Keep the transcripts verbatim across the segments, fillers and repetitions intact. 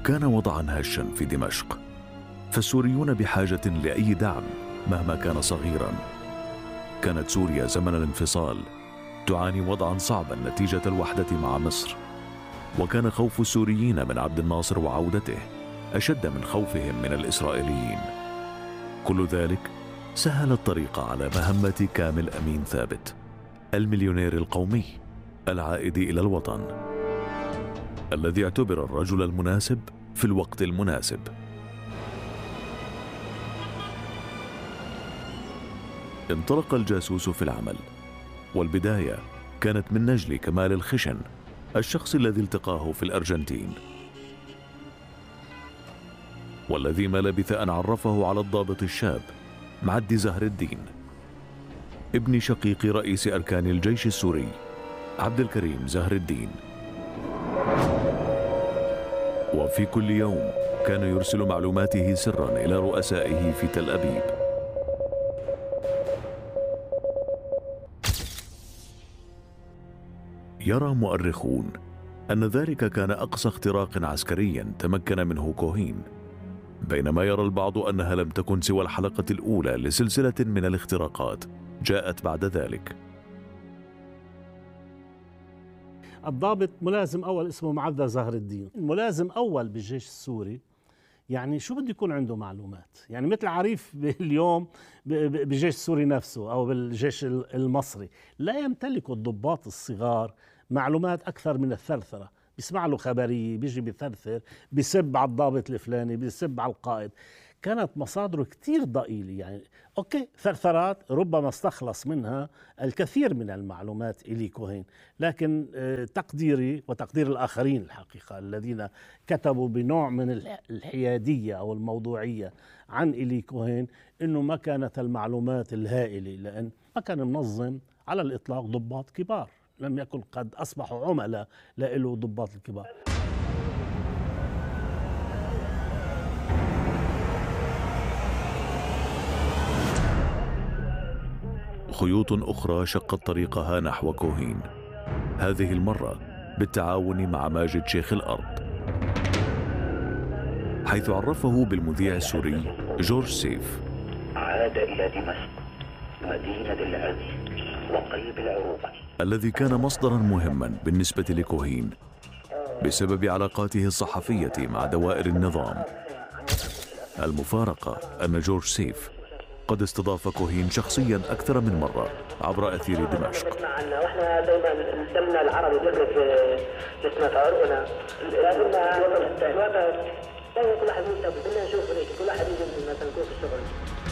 كان وضعا هشا في دمشق، فالسوريون بحاجة لأي دعم مهما كان صغيرا. كانت سوريا زمن الانفصال تعاني وضعا صعبا نتيجة الوحدة مع مصر، وكان خوف السوريين من عبد الناصر وعودته أشد من خوفهم من الإسرائيليين. كل ذلك سهل الطريق على مهمة كامل أمين ثابت، المليونير القومي العائد إلى الوطن، الذي اعتبر الرجل المناسب في الوقت المناسب. انطلق الجاسوس في العمل، والبداية كانت من نجل كمال الخشن، الشخص الذي التقاه في الأرجنتين، والذي ما لبث أن عرفه على الضابط الشاب معدي زهر الدين، ابن شقيق رئيس أركان الجيش السوري عبد الكريم زهر الدين. وفي كل يوم كان يرسل معلوماته سرا إلى رؤسائه في تل أبيب. يرى مؤرخون أن ذلك كان أقصى اختراق عسكري تمكن منه كوهين، بينما يرى البعض أنها لم تكن سوى الحلقة الأولى لسلسلة من الاختراقات جاءت بعد ذلك. الضابط ملازم أول اسمه معدى زهر الدين، ملازم أول بالجيش السوري، يعني شو بده يكون عنده معلومات؟ يعني مثل عريف اليوم بالجيش السوري نفسه أو بالجيش المصري، لا يمتلك الضباط الصغار معلومات أكثر من الثرثرة. بيسمع له خبرية، بيجي بيثرثر، بيسب على الضابط الفلاني، بيسب على القائد. كانت مصادره كتير ضئيلة، يعني أوكي ثرثرات ربما استخلص منها الكثير من المعلومات إلي كوهين، لكن تقديري وتقدير الآخرين الحقيقة الذين كتبوا بنوع من الحيادية أو الموضوعية عن إلي كوهين إنه ما كانت المعلومات الهائلة، لأن ما كان منظم على الإطلاق ضباط كبار، لم يكن قد أصبحوا عملاء لإله ضباط الكبار. خيوط أخرى شقت طريقها نحو كوهين، هذه المرة بالتعاون مع ماجد شيخ الأرض، حيث عرفه بالمذيع السوري جورج سيف. عاد إلى دمشق مدينة العز وقلب العروبة، الذي كان مصدرا مهما بالنسبة لكوهين بسبب علاقاته الصحفية مع دوائر النظام. المفارقة أن جورج سيف قد استضاف كوهين شخصيا أكثر من مرة عبر أثير دمشق. واحنا دائما نسمنا العربي بيقرا في اسمه في عرقنا، لازم كل واحد ينتبه، بدنا نشوف هيك كل واحد يجي مثلا يكون في الشغل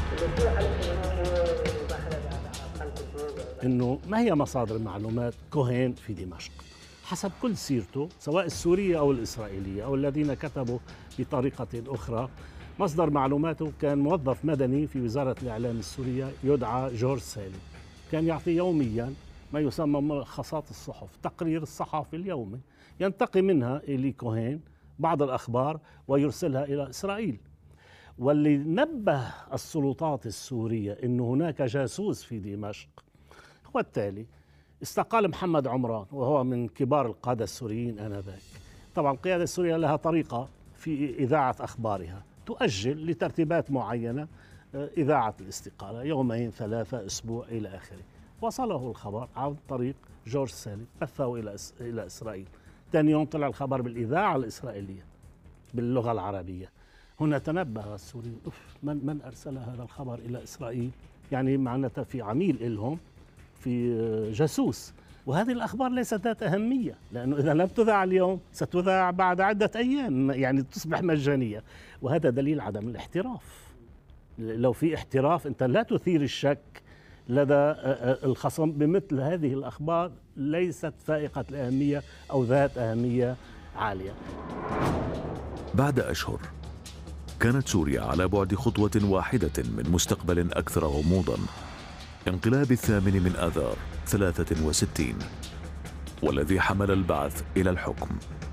إنه ما هي مصادر معلومات كوهين في دمشق حسب كل سيرته، سواء السورية أو الإسرائيلية أو الذين كتبوا بطريقة أخرى. مصدر معلوماته كان موظف مدني في وزارة الإعلام السورية يدعى جورج سالم، كان يعطي يوميا ما يسمى ملخصات الصحف، تقرير الصحفي اليومي، ينتقي منها إلي كوهين بعض الأخبار ويرسلها إلى إسرائيل. واللي نبه السلطات السورية إنه هناك جاسوس في دمشق هو التالي: استقال محمد عمران وهو من كبار القادة السوريين آنذاك. طبعا القيادة السورية لها طريقة في إذاعة أخبارها، تؤجل لترتيبات معينة إذاعة الاستقالة يومين ثلاثة أسبوع إلى آخره. وصله الخبر عن طريق جورج سالم، بثه إلى إلى إسرائيل. ثاني يوم طلع الخبر بالإذاعة الإسرائيلية باللغة العربية. هنا تنبه السوريين، من من أرسل هذا الخبر إلى إسرائيل؟ يعني معناتها في عميل إلهم، في جاسوس. وهذه الأخبار ليست ذات أهمية، لأنه إذا لم تذاع اليوم ستذاع بعد عدة أيام، يعني تصبح مجانية. وهذا دليل عدم الاحتراف. لو في احتراف أنت لا تثير الشك لدى الخصم بمثل هذه الأخبار ليست فائقة الأهمية أو ذات أهمية عالية. بعد أشهر كانت سوريا على بعد خطوة واحدة من مستقبل أكثر غموضاً، انقلاب الثامن من آذار ثلاثة وستين، والذي حمل البعث إلى الحكم.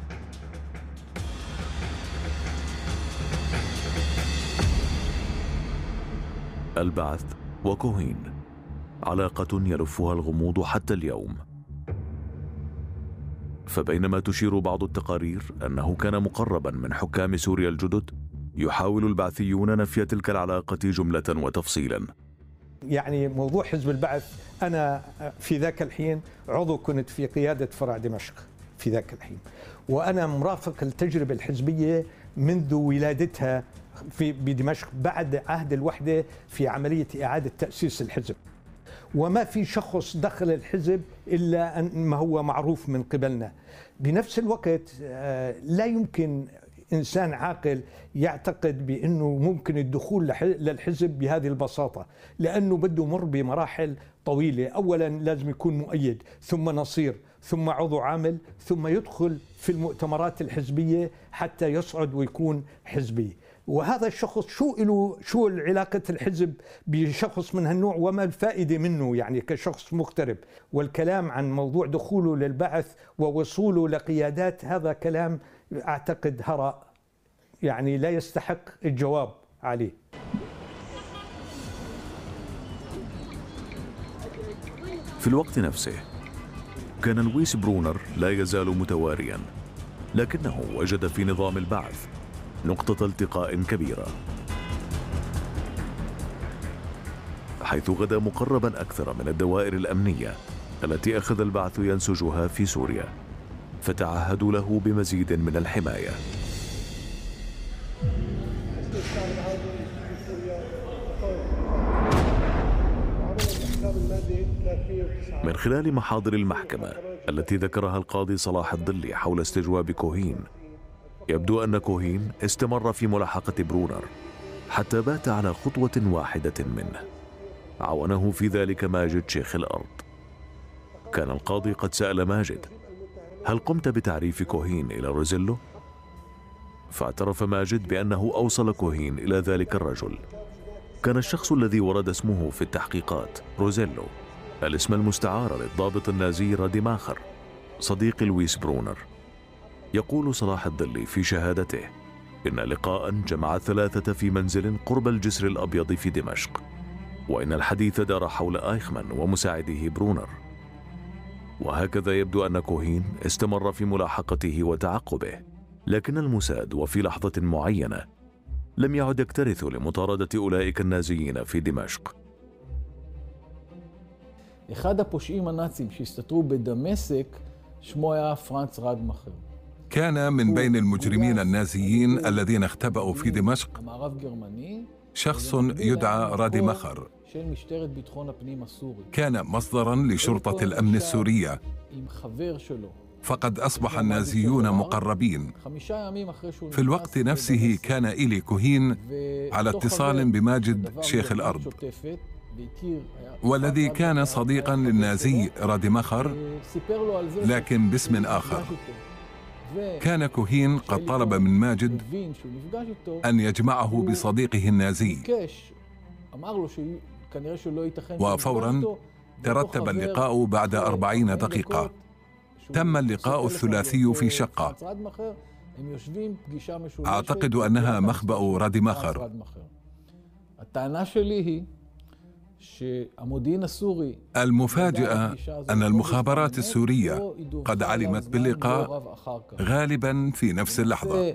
البعث وكوهين علاقة يلفها الغموض حتى اليوم. فبينما تشير بعض التقارير أنه كان مقربا من حكام سوريا الجدد، يحاول البعثيون نفي تلك العلاقة جملة وتفصيلا. يعني موضوع حزب البعث، أنا في ذاك الحين عضو كنت في قيادة فرع دمشق في ذاك الحين، وأنا مرافق التجربة الحزبية منذ ولادتها في بدمشق بعد عهد الوحدة في عملية إعادة تأسيس الحزب، وما في شخص دخل الحزب إلا أن ما هو معروف من قبلنا. بنفس الوقت لا يمكن إنسان عاقل يعتقد بأنه ممكن الدخول للحزب بهذه البساطة، لأنه بده مر بمراحل طويلة. أولا لازم يكون مؤيد، ثم نصير، ثم عضو عامل، ثم يدخل في المؤتمرات الحزبية حتى يصعد ويكون حزبي. وهذا الشخص شو له شو علاقة الحزب بشخص من هالنوع، وما الفائدة منه يعني كشخص مغترب؟ والكلام عن موضوع دخوله للبعث ووصوله لقيادات هذا كلام أعتقد هراء، يعني لا يستحق الجواب عليه. في الوقت نفسه كان لويس برونر لا يزال متواريا، لكنه وجد في نظام البعث نقطة التقاء كبيرة، حيث غدا مقربا أكثر من الدوائر الأمنية التي أخذ البعث ينسجها في سوريا، فتعهدوا له بمزيد من الحماية. من خلال محاضر المحكمة التي ذكرها القاضي صلاح الظلي حول استجواب كوهين، يبدو أن كوهين استمر في ملاحقة برونر حتى بات على خطوة واحدة منه، عاونه في ذلك ماجد شيخ الأرض. كان القاضي قد سأل ماجد: هل قمت بتعريف كوهين إلى روزيلو؟ فاعترف ماجد بأنه أوصل كوهين إلى ذلك الرجل. كان الشخص الذي ورد اسمه في التحقيقات روزيلو، الاسم المستعار للضابط النازي راديماخر صديق لويس برونر. يقول صلاح الظلي في شهادته إن لقاء جمع الثلاثة في منزل قرب الجسر الأبيض في دمشق، وإن الحديث دار حول آيخمان ومساعده برونر. وهكذا يبدو أن كوهين استمر في ملاحقته وتعقبه، لكن الموساد وفي لحظة معينة لم يعد يكترث لمطاردة أولئك النازيين في دمشق. אחד הפושעים הנאצים שהסתתרו בדמשק שמו היה פרנץ רדמאכר. كان من بين المجرمين النازيين الذين اختبأوا في دمشق شخص يدعى راديماخر، كان مصدراً لشرطة الأمن السورية، فقد أصبح النازيون مقربين. في الوقت نفسه كان إيلي كوهين على اتصال بماجد شيخ الأرض، والذي كان صديقاً للنازي راديماخر لكن باسم آخر. كان كوهين قد طلب من ماجد أن يجمعه بصديقه النازي، وفوراً ترتب اللقاء بعد أربعين دقيقة. تم اللقاء الثلاثي في شقة أعتقد أنها مخبأ راديماخر. المفاجأة أن المخابرات السورية قد علمت باللقاء غالباً في نفس اللحظة.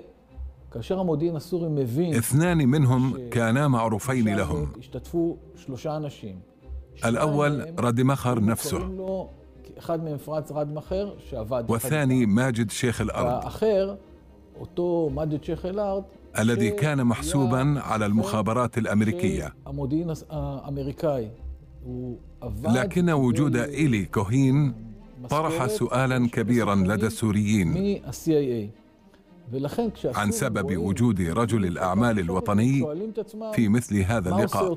اثنان منهم كانا معروفين لهم، الأول راديماخر نفسه، والثاني ماجد شيخ الأرض الذي كان محسوباً على المخابرات الأمريكية. لكن وجود إيلي كوهين طرح سؤالاً كبيراً لدى السوريين عن سبب وجود رجل الأعمال الوطني في مثل هذا اللقاء.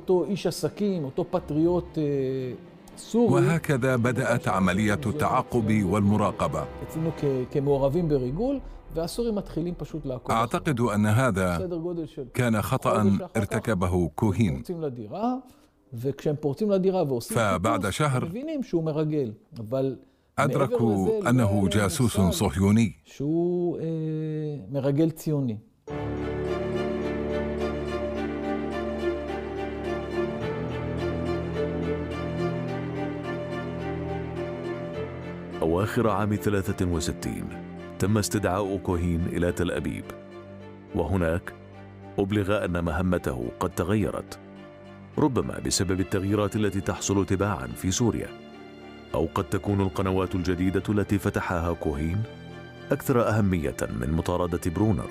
وهكذا بدأت عملية التعقب والمراقبة. أعتقد أن هذا كان خطأ ارتكبه كوهين، فبعد شهر أدركوا أنه جاسوس صهيوني. أواخر أواخر عام ثلاثة وستين تم استدعاء كوهين إلى تل أبيب، وهناك أبلغ أن مهمته قد تغيرت، ربما بسبب التغييرات التي تحصل تباعا في سوريا، أو قد تكون القنوات الجديدة التي فتحها كوهين أكثر أهمية من مطاردة برونر.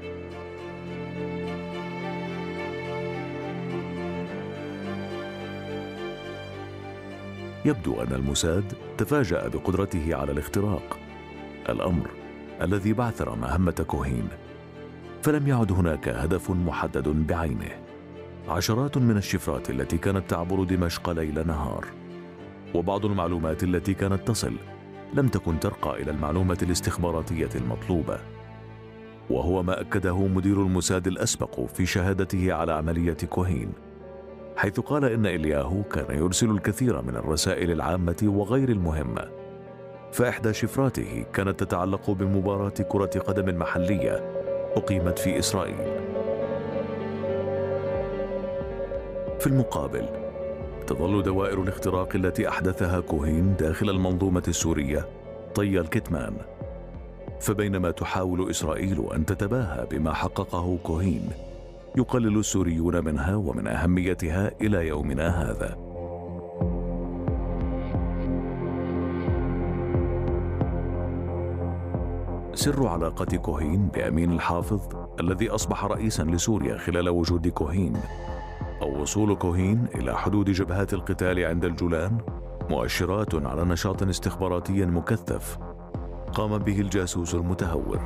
يبدو أن الموساد تفاجأ بقدرته على الاختراق، الأمر الذي بعثر مهمة كوهين، فلم يعد هناك هدف محدد بعينه. عشرات من الشفرات التي كانت تعبر دمشق ليل نهار، وبعض المعلومات التي كانت تصل لم تكن ترقى إلى المعلومة الاستخباراتية المطلوبة، وهو ما أكده مدير الموساد الأسبق في شهادته على عملية كوهين، حيث قال إن إلياهو كان يرسل الكثير من الرسائل العامة وغير المهمة، فإحدى شفراته كانت تتعلق بمباراة كرة قدم محلية أقيمت في إسرائيل. في المقابل تظل دوائر الاختراق التي أحدثها كوهين داخل المنظومة السورية طي الكتمان، فبينما تحاول إسرائيل أن تتباهى بما حققه كوهين، يقلل السوريون منها ومن أهميتها إلى يومنا هذا. سر علاقة كوهين بأمين الحافظ الذي أصبح رئيساً لسوريا خلال وجود كوهين، أو وصول كوهين إلى حدود جبهات القتال عند الجولان، مؤشرات على نشاط استخباراتي مكثف قام به الجاسوس المتهور.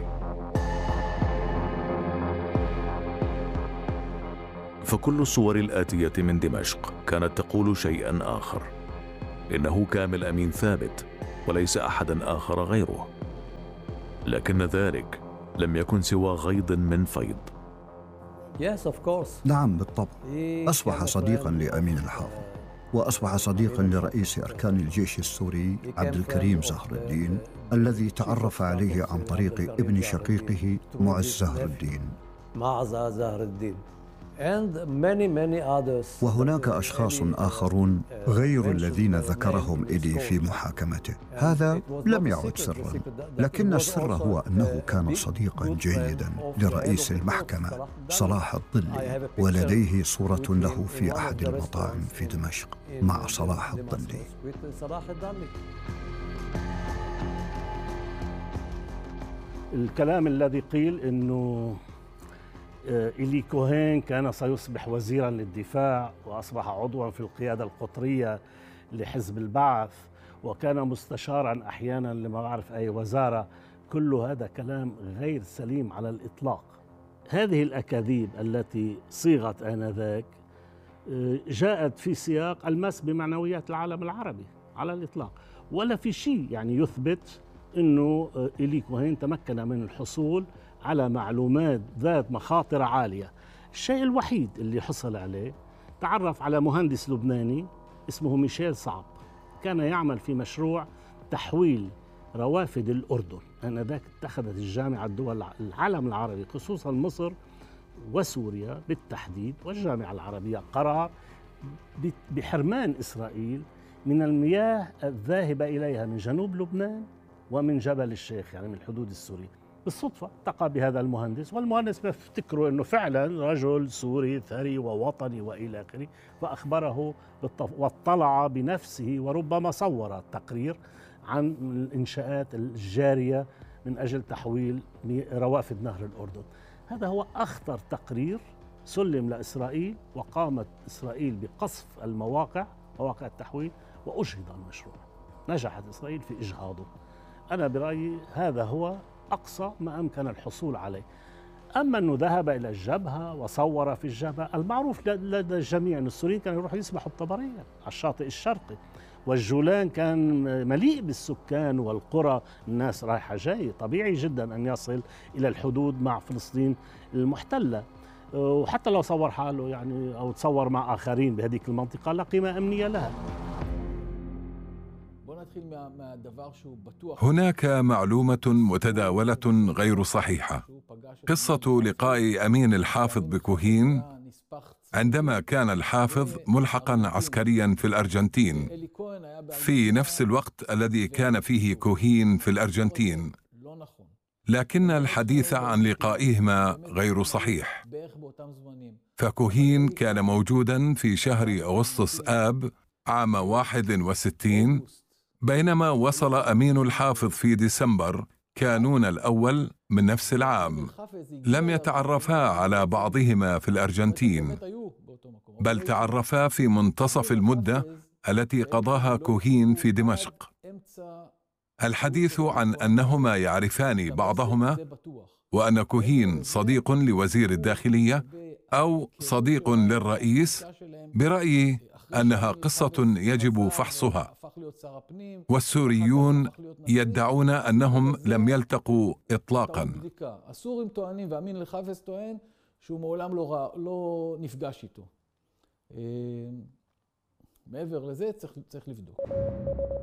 فكل الصور الآتية من دمشق كانت تقول شيئاً آخر، إنه كامل أمين ثابت وليس أحداً آخر غيره، لكن ذلك لم يكن سوى غيض من فيض. نعم بالطبع، أصبح صديقاً لأمين الحافظ، وأصبح صديقاً لرئيس أركان الجيش السوري عبد الكريم زهر الدين، الذي تعرف عليه عن طريق ابن شقيقه معز زهر الدين. وهناك أشخاص آخرون غير الذين ذكرهم إلي في محاكمته. هذا لم يعد سرا، لكن السر هو أنه كان صديقا جيدا لرئيس المحكمة صلاح الظلي، ولديه صورة له في أحد المطاعم في دمشق مع صلاح الظلي. الكلام الذي قيل إنه إلي كوهين كان سيصبح وزيراً للدفاع، وأصبح عضواً في القيادة القطرية لحزب البعث، وكان مستشاراً أحياناً لما بعرف أي وزارة، كل هذا كلام غير سليم على الإطلاق. هذه الأكاذيب التي صيغت آنذاك جاءت في سياق المس بمعنويات العالم العربي على الإطلاق، ولا في شيء يعني يثبت أنه إلي كوهين تمكن من الحصول على معلومات ذات مخاطر عالية. الشيء الوحيد اللي حصل عليه تعرف على مهندس لبناني اسمه ميشيل صعب، كان يعمل في مشروع تحويل روافد الأردن. آنذاك اتخذت الجامعة الدول العالم العربي خصوصا مصر وسوريا بالتحديد والجامعة العربية قرار بحرمان إسرائيل من المياه الذاهبة إليها من جنوب لبنان ومن جبل الشيخ، يعني من الحدود السورية. بالصدفة التقى بهذا المهندس، والمهندس بيفتكروا أنه فعلا رجل سوري ثري ووطني وإلى آخره، فأخبره بالطف... واطلع بنفسه وربما صور تقرير عن الإنشاءات الجارية من أجل تحويل روافد نهر الأردن. هذا هو أخطر تقرير سلم لإسرائيل، وقامت إسرائيل بقصف المواقع مواقع التحويل وأجهض المشروع. نجحت إسرائيل في إجهاضه. أنا برأيي هذا هو أقصى ما أمكن الحصول عليه. أما أنه ذهب إلى الجبهة وصور في الجبهة، المعروف لدى الجميع أن السوريين كانوا يروحوا يسبحوا بطبرية على الشاطئ الشرقي، والجولان كان مليء بالسكان والقرى، الناس رايحة جاي، طبيعي جدا أن يصل إلى الحدود مع فلسطين المحتلة. وحتى لو صور حاله يعني أو تصور مع آخرين بهذيك المنطقة لا قيمة أمنية لها. هناك معلومة متداولة غير صحيحة. قصة لقاء أمين الحافظ بكوهين عندما كان الحافظ ملحقا عسكريا في الأرجنتين في نفس الوقت الذي كان فيه كوهين في الأرجنتين، لكن الحديث عن لقائهما غير صحيح، فكوهين كان موجودا في شهر أغسطس آب عام واحد وستين، بينما وصل أمين الحافظ في ديسمبر كانون الأول من نفس العام. لم يتعرفا على بعضهما في الأرجنتين، بل تعرفا في منتصف المدة التي قضاها كوهين في دمشق. الحديث عن أنهما يعرفان بعضهما وأن كوهين صديق لوزير الداخلية أو صديق للرئيس برأيي أنها قصة يجب فحصها، والسوريون يدعون أنهم لم يلتقوا إطلاقا. הסורים טוענים ואמין אל-חאפז טוען שהוא מעולם לא, לא נפגש איתו. מעבר לזה צריך, צריך לבדוק.